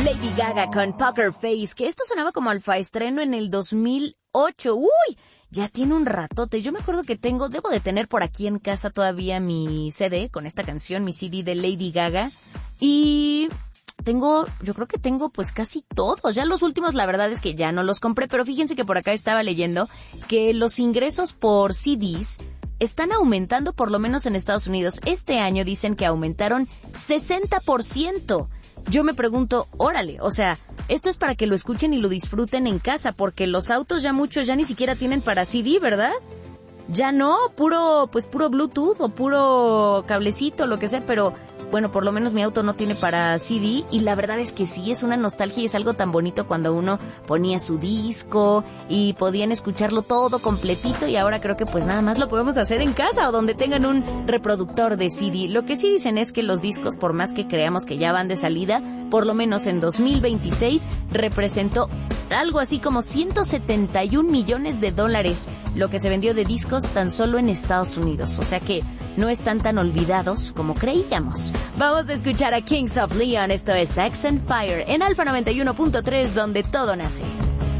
Lady Gaga con Poker Face, que esto sonaba como alfaestreno en el 2008. ¡Uy! Ya tiene un ratote. Yo me acuerdo que debo de tener por aquí en casa todavía mi CD con esta canción, mi CD de Lady Gaga. Y yo creo que tengo pues casi todos. Ya los últimos la verdad es que ya no los compré, pero fíjense que por acá estaba leyendo que los ingresos por CDs están aumentando, por lo menos en Estados Unidos. Este año dicen que aumentaron 60%. Yo me pregunto, órale, o sea, esto es para que lo escuchen y lo disfruten en casa, porque los autos ya muchos ya ni siquiera tienen para CD, ¿verdad? Ya no, puro Bluetooth o puro cablecito, lo que sea, pero bueno, por lo menos mi auto no tiene para CD y la verdad es que sí, es una nostalgia y es algo tan bonito cuando uno ponía su disco y podían escucharlo todo completito y ahora creo que pues nada más lo podemos hacer en casa o donde tengan un reproductor de CD. Lo que sí dicen es que los discos, por más que creamos que ya van de salida, por lo menos en 2026 representó algo así como $171 millones, lo que se vendió de discos tan solo en Estados Unidos. O sea que no están tan olvidados como creíamos. Vamos a escuchar a Kings of Leon, esto es Sex and Fire, en Alpha 91.3, donde todo nace.